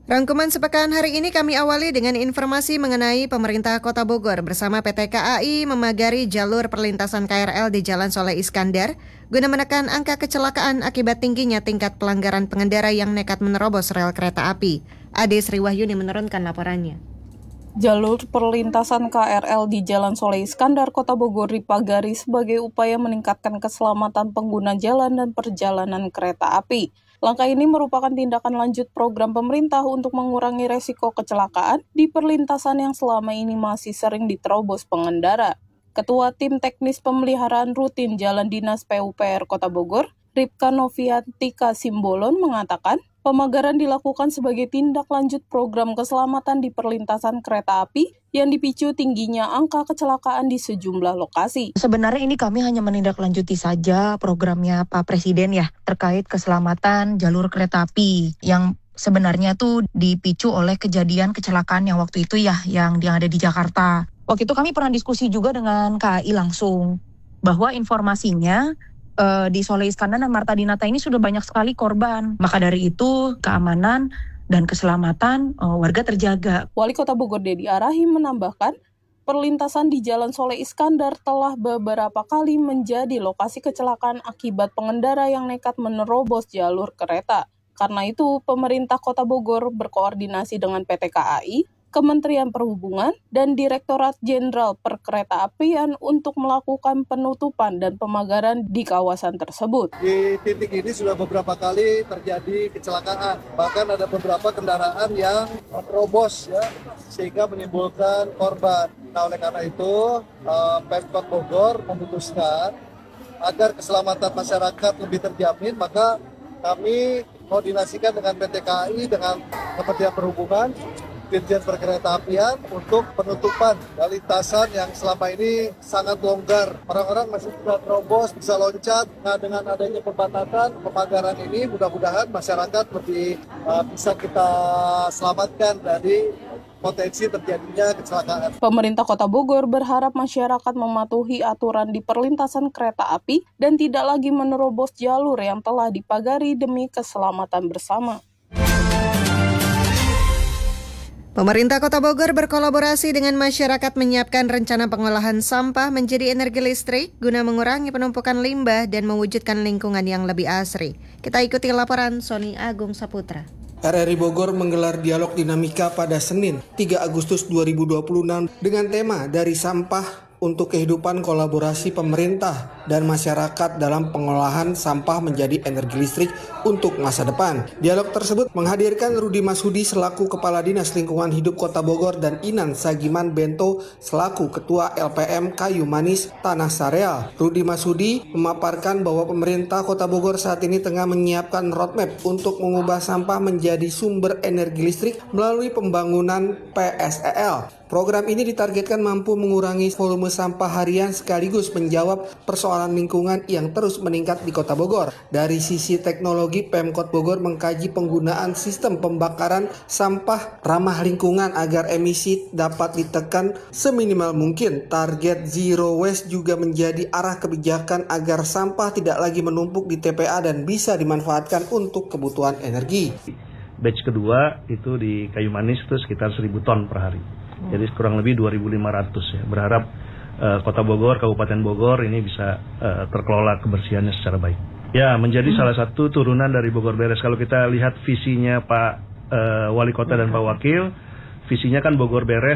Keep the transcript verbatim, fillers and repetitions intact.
Rangkuman sepekan hari ini kami awali dengan informasi mengenai pemerintah Kota Bogor bersama P T K A I memagari jalur perlintasan K R L di Jalan Soleh Iskandar guna menekan angka kecelakaan akibat tingginya tingkat pelanggaran pengendara yang nekat menerobos rel kereta api. Ade Sriwahyuni menurunkan laporannya. Jalur perlintasan K R L di Jalan Soleh Iskandar, Kota Bogor dipagari sebagai upaya meningkatkan keselamatan pengguna jalan dan perjalanan kereta api. Langkah ini merupakan tindakan lanjut program pemerintah untuk mengurangi resiko kecelakaan di perlintasan yang selama ini masih sering diterobos pengendara. Ketua Tim Teknis Pemeliharaan Rutin Jalan Dinas P U P R Kota Bogor, Ripka Noviantika Simbolon mengatakan, pemagaran dilakukan sebagai tindak lanjut program keselamatan di perlintasan kereta api yang dipicu tingginya angka kecelakaan di sejumlah lokasi. Sebenarnya ini kami hanya menindaklanjuti saja programnya Pak Presiden ya, terkait keselamatan jalur kereta api yang sebenarnya tuh dipicu oleh kejadian kecelakaan yang waktu itu ya, yang, yang ada di Jakarta. Waktu itu kami pernah diskusi juga dengan K A I langsung, bahwa informasinya Uh, di Soleh Iskandar dan Marta Dinata ini sudah banyak sekali korban. Maka dari itu keamanan dan keselamatan uh, warga terjaga. Wali Kota Bogor Dedi Arahim menambahkan, perlintasan di Jalan Soleh Iskandar telah beberapa kali menjadi lokasi kecelakaan akibat pengendara yang nekat menerobos jalur kereta. Karena itu, pemerintah Kota Bogor berkoordinasi dengan P T K A I, Kementerian Perhubungan, dan Direktorat Jenderal Perkeretaapian untuk melakukan penutupan dan pemagaran di kawasan tersebut. Di titik ini sudah beberapa kali terjadi kecelakaan, bahkan ada beberapa kendaraan yang terobos ya, sehingga menimbulkan korban. Nah, oleh karena itu, eh, Pemkot Bogor memutuskan agar keselamatan masyarakat lebih terjamin, maka kami koordinasikan dengan P T K A I, dengan Kementerian Perhubungan, Dirjen Perkeretaapian untuk penutupan lintasan yang selama ini sangat longgar. Orang-orang masih bisa terobos, bisa loncat. Nah, dengan adanya pembatasan, pemagaran ini mudah-mudahan masyarakat lebih uh, bisa kita selamatkan dari potensi terjadinya kecelakaan. Pemerintah Kota Bogor berharap masyarakat mematuhi aturan di perlintasan kereta api dan tidak lagi menerobos jalur yang telah dipagari demi keselamatan bersama. Pemerintah Kota Bogor berkolaborasi dengan masyarakat menyiapkan rencana pengolahan sampah menjadi energi listrik guna mengurangi penumpukan limbah dan mewujudkan lingkungan yang lebih asri. Kita ikuti laporan Sony Agung Saputra. R R I Bogor menggelar dialog dinamika pada Senin, tiga Agustus dua ribu dua puluh enam dengan tema dari sampah untuk kehidupan kolaborasi pemerintah dan masyarakat dalam pengolahan sampah menjadi energi listrik untuk masa depan. Dialog tersebut menghadirkan Rudi Masudi selaku Kepala Dinas Lingkungan Hidup Kota Bogor dan Inan Sagiman Bento selaku Ketua L P M Kayu Manis Tanah Sareal. Rudi Masudi memaparkan bahwa pemerintah Kota Bogor saat ini tengah menyiapkan roadmap untuk mengubah sampah menjadi sumber energi listrik melalui pembangunan P S E L. Program ini ditargetkan mampu mengurangi volume sampah harian sekaligus menjawab persoalan lingkungan yang terus meningkat di Kota Bogor. Dari sisi teknologi, Pemkot Bogor mengkaji penggunaan sistem pembakaran sampah ramah lingkungan agar emisi dapat ditekan seminimal mungkin. Target Zero Waste juga menjadi arah kebijakan agar sampah tidak lagi menumpuk di T P A dan bisa dimanfaatkan untuk kebutuhan energi. Batch kedua itu di Kayu Manis itu sekitar seribu ton per hari. Jadi kurang lebih dua ribu lima ratus ya. Berharap uh, Kota Bogor, Kabupaten Bogor ini bisa uh, terkelola kebersihannya secara baik. Ya, menjadi hmm. salah satu turunan dari Bogor Beres. Kalau kita lihat visinya Pak uh, Wali Kota dan Pak Wakil, visinya kan Bogor Beres.